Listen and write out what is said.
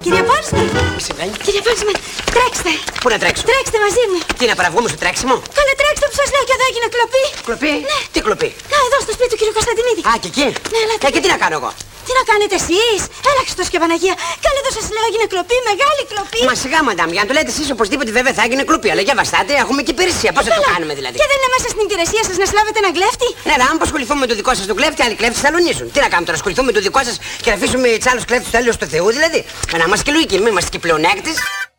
Κύριε Πόλσμαν. Τι συμβαίνει? Κύριε Πόλσμαν, τρέξτε. Πού να τρέξω? Τρέξτε μαζί μου. Τι να παραβγούμε στο τρέξιμο? Καλέ, τρέξτε που σας λέω και εδώ έγινε κλοπή. Κλοπή? Ναι. Τι κλοπή? Να, εδώ στο σπίτι του κύριου Κωνσταντινίδη. Α, και εκεί? Ναι, ελάτε. Και τι να κάνω εγώ? Τι να κάνετε εσείς? Έλα Χριστός και Παναγία. Καλέ, εδώ σας λέω έγινε κλοπή, μεγάλη κλοπή. Μα σιγά, μαντάμ, για να το λέτε εσείς οπωσδήποτε βέβαια θα έγινε κλοπή. Αλλά για βαστάτε, έχουμε και υπηρεσία. Πώς θα το κάνουμε δηλαδή? Και δεν είναι μέσα στην υπηρεσία σας να συλλάβετε έναν κλέφτη? Ναι, να, αν ασχοληθούμε με το δικό σας το κλέφτη, άλλοι κλέφτες θα λονίσουν. Τι να κάνουμε τώρα, ασχοληθούμε με το δικό σας και να αφήσουμε τους άλλους κλέφτες του έλεος του Θεού δηλαδή? Να είμαστε και λογικοί, μην είμαστε και πλεονέκτες.